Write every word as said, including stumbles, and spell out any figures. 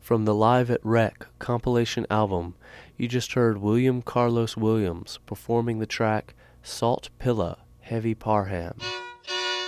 From the Live at Wreck compilation album, you just heard William Carlos Williams performing the track Salt Pilla, Heavy Parham.